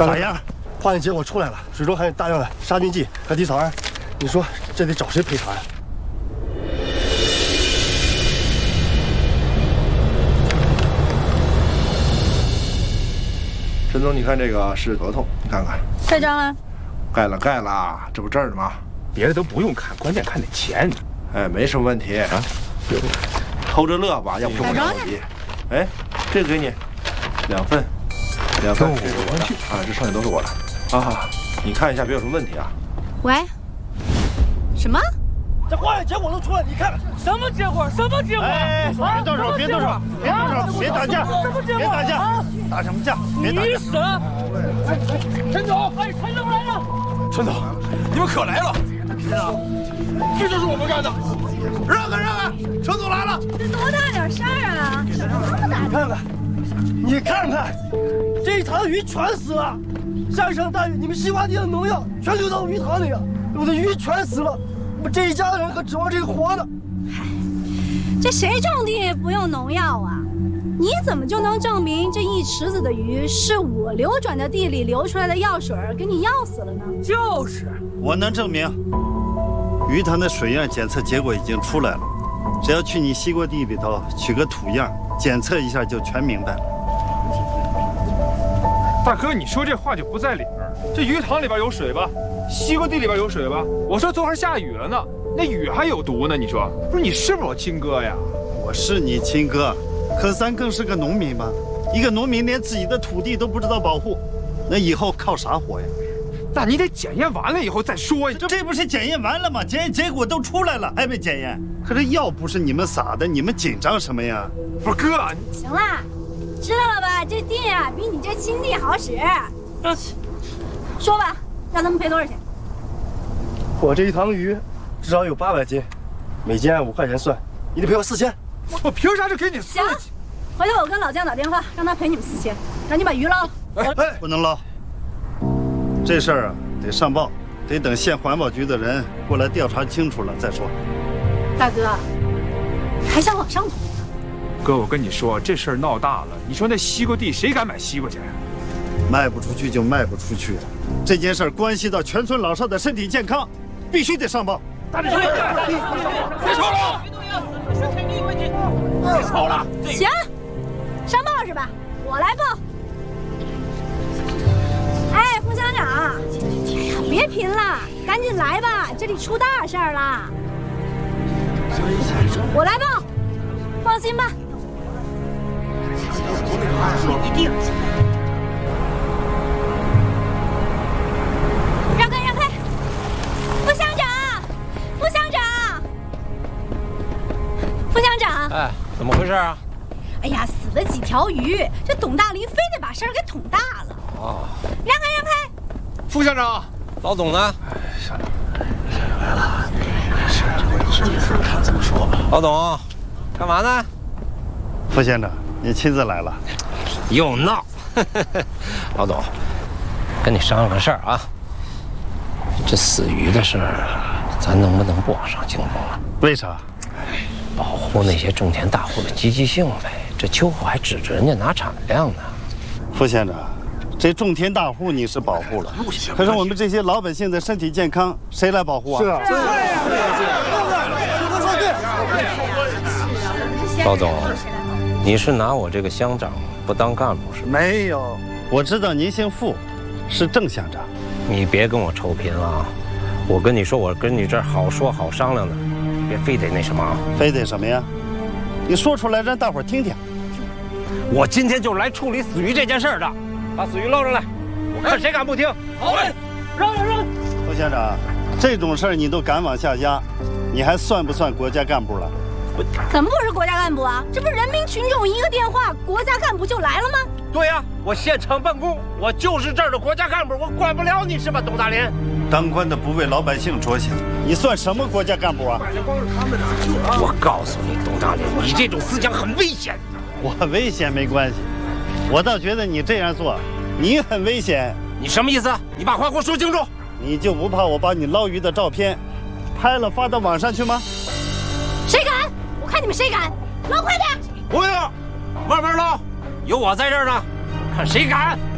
咋样？化验结果出来了，水中含有大量的杀菌剂和地草胺，你说这得找谁赔偿呀？ 陈总，你看这个是合同，你看看。 盖章了？ 盖了，这不这儿呢吗？ 别的都不用看，关键看那钱。 哎，没什么问题啊，偷着乐吧，要不中不着急。哎，这个给你，2份，这是我的啊，这剩下都是我的啊。你看一下，别有什么问题啊。 喂，什么？ 这化验结果都出来，你看什么结果？什么结果？ 哎，别动手，别动手，别动手，别打架，别打架，打什么架？别打架！ 你死了！陈总，哎，陈总来了！ 陈总，你们可来了！ 是啊， 这就是我们干的！让开！陈总来了！ 这多大点事儿啊？这么大！ 你看看，这一塘鱼全死了。下一场大雨，你们西瓜地的农药全流到鱼塘里了，我的鱼全死了。我们这一家人可指望这个活的。 嗨，这谁种地不用农药啊？你怎么就能证明这一池子的鱼是我流转的地里流出来的药水给你药死了呢？ 就是， 我能证明，鱼塘的水样检测结果已经出来了，只要去你西瓜地里头取个土样检测一下就全明白了。 大哥，你说这话就不在理儿。这鱼塘里边有水吧？西瓜地里边有水吧？我说昨晚下雨了呢，那雨还有毒呢。你说，不是你是不是我亲哥呀？ 我是你亲哥，可咱更是个农民嘛。一个农民连自己的土地都不知道保护，那以后靠啥活呀？ 那你得检验完了以后再说呀。 这不是检验完了吗？检验结果都出来了，还没检验。可这药不是你们撒的，你们紧张什么呀？ 不是哥， 行啦，知道了吧？这地啊，比你这亲地好使。说吧，让他们赔多少钱？ 我这一塘鱼至少有800斤，每斤按5块钱算，你得赔我4000。 我凭啥就给你4000？ 行，回头我跟老姜打电话，让他赔你们4000，让你把鱼捞了。 哎，不能捞。这事儿啊，得上报，得等县环保局的人过来调查清楚了再说。 大哥，还想往上捅？ 哥，我跟你说，这事儿闹大了，你说那西瓜地谁敢买西瓜去？ 卖不出去就卖不出去，这件事关系到全村老少的身体健康，必须得上报。 别吵了！别吵了！ 行，上报是吧？我来报。哎，副乡长，别贫了，赶紧来吧，这里出大事儿了。我来报，放心吧。让开！副乡长！ 哎，怎么回事啊？ 哎呀，死了几条鱼，这董大林非得把事儿给捅大了。 哦， 让开！ 副乡长， 老总呢？ 乡长来了，是看怎么说吧。 老董，干嘛呢？ 副县长，你亲自来了。 又闹！老董，跟你商量个事儿啊。这死鱼的事儿，咱能不能不往上惊动了？ 为啥？ 保护那些种田大户的积极性呗。这秋后还指着人家拿产量呢。 副县长，这种田大户你是保护了，可是我们这些老百姓的身体健康谁来保护啊？ 是啊， 老总，你是拿我这个乡长不当干部是吧？ 没有，我知道您姓傅，是郑乡长。 你别跟我臭贫了啊！我跟你说，我跟你这儿好说好商量的，别非得那什么啊！ 非得什么呀？你说出来让大伙儿听听。 我今天就是来处理死鱼这件事的，把死鱼捞上来，我看谁敢不听。 好嘞，让！ 副乡长，这种事儿你都敢往下压，你还算不算国家干部了？ 怎么不是国家干部啊？这不是人民群众一个电话，国家干部就来了吗？ 对呀，我现场办公，我就是这儿的国家干部，我管不了你是吧，董大林？ 当官的不为老百姓着想，你算什么国家干部啊？ 我告诉你，董大林，你这种思想很危险。 我危险没关系，我倒觉得你这样做，你很危险。 你什么意思？你把话给我说清楚。 你就不怕我把你捞鱼的照片拍了发到网上去吗？ 谁敢？我看你们谁敢！捞快点！ 不用，慢慢捞，有我在这儿呢，看谁敢。